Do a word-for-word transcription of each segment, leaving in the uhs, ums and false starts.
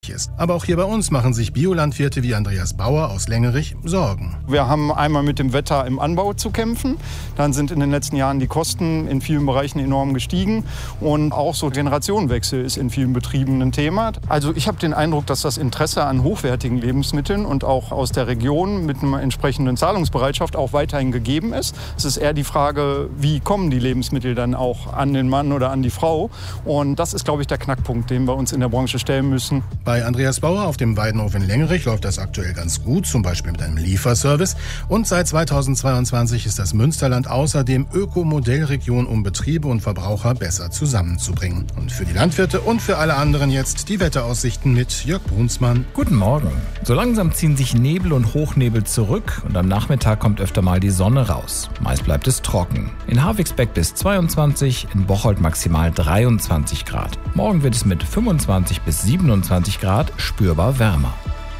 ist. Aber auch hier bei uns machen sich Biolandwirte wie Andreas Bauer aus Längerich Sorgen. Wir haben einmal mit dem Wetter im Anbau zu kämpfen. Dann sind in den letzten Jahren die Kosten in vielen Bereichen enorm gestiegen. Und auch so Generationenwechsel ist in vielen Betrieben ein Thema. Also ich habe den Eindruck, dass das Interesse an hochwertigen Lebensmitteln und auch aus der Region mit einer entsprechenden Zahlungsbereitschaft auch weiterhin gegeben ist. Es ist eher die Frage, wie kommen die Lebensmittel dann auch an den Mann oder an die Frau. Und das ist, glaube ich, der Knackpunkt, den wir uns in der Branche stellen müssen. Bei Andreas Bauer auf dem Weidenhof in Längerich läuft das aktuell ganz gut, zum Beispiel mit einem Lieferservice. Und seit zweitausendzweiundzwanzig ist das Münsterland außerdem Ökomodellregion, um Betriebe und Verbraucher besser zusammenzubringen. Und für die Landwirte und für alle anderen jetzt die Wetteraussichten mit Jörg Brunsmann. Guten Morgen. So langsam ziehen sich Nebel und Hochnebel zurück und am Nachmittag kommt öfter mal die Sonne raus. Meist bleibt es trocken. In Havixbeck bis zweiundzwanzig, in Bocholt maximal dreiundzwanzig Grad. Morgen wird es mit fünfundzwanzig bis siebenundzwanzig Grad spürbar wärmer.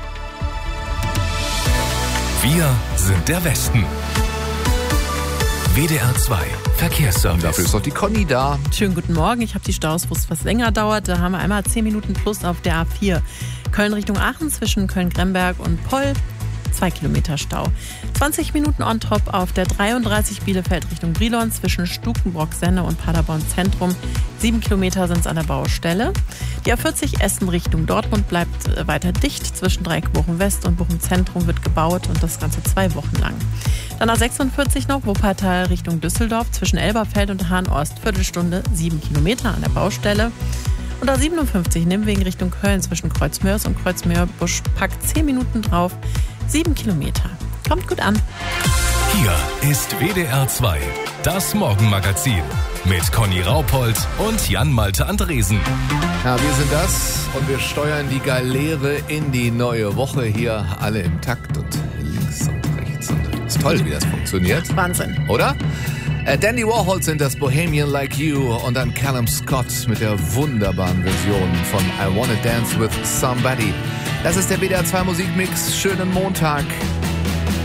Wir sind der Westen. W D R zwei Verkehrsservice. Dafür ist doch die Conny da. Schönen guten Morgen. Ich habe die Staus, wo es was länger dauert. Da haben wir einmal zehn Minuten plus auf der A vier. Köln Richtung Aachen zwischen Köln-Gremberg und Poll. Zwei Kilometer Stau. zwanzig Minuten on top auf der dreiunddreißig Bielefeld Richtung Brilon zwischen Stukenbrock-Senne und Paderborn Zentrum. Sieben Kilometer sind es an der Baustelle. Die A vierzig Essen Richtung Dortmund bleibt weiter dicht. Zwischen Dreieck Bochum West und Bochum Zentrum wird gebaut und das Ganze zwei Wochen lang. Dann A sechsundvierzig noch, Wuppertal Richtung Düsseldorf zwischen Elberfeld und Hahn-Ost. Viertelstunde, sieben Kilometer an der Baustelle. Und A siebenundfünfzig Nimwegen Richtung Köln zwischen Kreuzmörs und Kreuzmöhr-Busch packt zehn Minuten drauf. Sieben Kilometer. Kommt gut an. Hier ist W D R zwei, das Morgenmagazin mit Conny Raupold und Jan-Malte Andresen. Ja, wir sind das und wir steuern die Galeere in die neue Woche hier alle im Takt und links und rechts. Und ist toll, wie das funktioniert. Wahnsinn. Oder? Äh, Dandy Warhol sind das Bohemian Like You und dann Callum Scott mit der wunderbaren Version von I Wanna Dance With Somebody. Das ist der W D R zwei Musikmix. Schönen Montag.